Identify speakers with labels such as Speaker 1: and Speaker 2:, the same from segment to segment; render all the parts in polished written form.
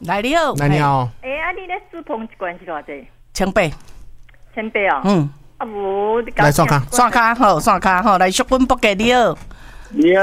Speaker 1: 来你好，
Speaker 2: 来你好。
Speaker 3: 你咧煮烹一罐是偌济？1,800哦。无
Speaker 2: 来刷卡，
Speaker 1: 刷卡好，刷卡好，来淑芬伯给你好。
Speaker 4: 你好。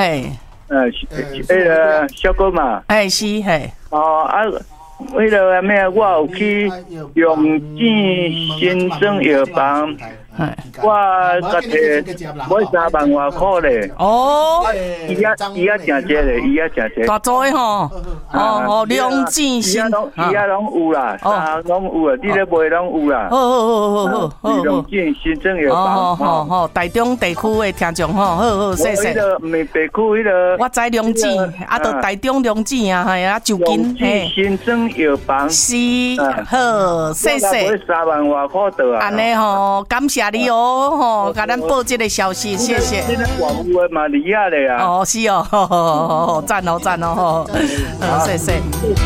Speaker 3: 那
Speaker 4: 个小哥嘛。
Speaker 1: 是嘿。
Speaker 4: 为了咩？我有去用钱先生药房，我个摕买3万外块咧。伊也真济咧，伊也真济。
Speaker 1: 大做诶吼，两钱先，
Speaker 4: 伊也拢有啦，拢有啊，你咧卖拢有啦。好，两钱先生药房。
Speaker 1: 好，台中地区诶听众吼，好，谢谢。
Speaker 4: 迄个唔是地区迄个。
Speaker 1: 我知两钱，到台中两钱啊，系啊，就近
Speaker 4: 嘿。先生药房。
Speaker 1: 是，好，谢谢。
Speaker 4: 3万外块得啊。
Speaker 1: 安尼吼，感谢你哦，甲咱报这个消息，谢谢。
Speaker 4: 你咧广务诶嘛厉害咧啊。
Speaker 1: 是哦，好，赞哦，好，谢谢。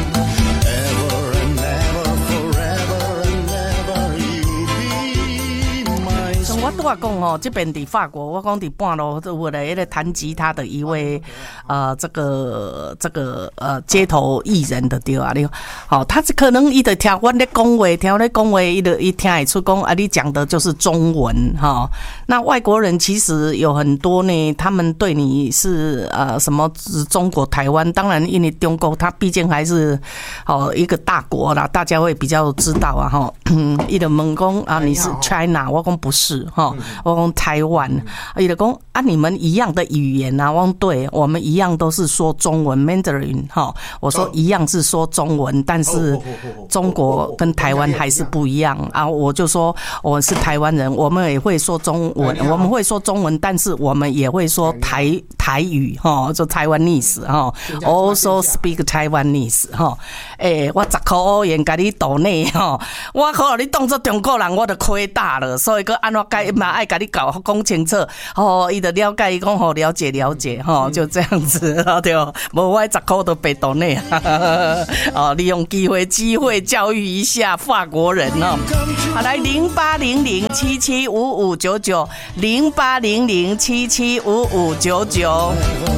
Speaker 1: 我拄仔讲吼，这边伫法国，我讲伫半路有来迄个弹吉他的一位这个街头艺人的对啊，你好，他可能伊就听我咧讲话，伊听会出讲啊，你讲的就是中文哈。那外国人其实有很多呢，他们对你是什么中国台湾，当然因为中国它毕竟还是一个大国啦，大家会比较知道啊哈。伊就问讲啊，你是 China， 我讲不是。我讲台湾，伊就讲啊，你们一样的语言啊，我讲对，我们一样都是说中文 Mandarin 我说一样是说中文，但是中国跟台湾还是不一样啊。我就说我是台湾人，我们也会说中文，我们会说中文，但是我们也会说台语就Taiwanese also speak Taiwanese 我10块欧元给你斗内我靠，你当作中国人，我就亏大了，所以个安怎该嘛爱甲你讲清楚伊就了解伊讲了解就这样子对，无我10块都被斗内利用机会教育一下法国人好，来0800775599 0800775599。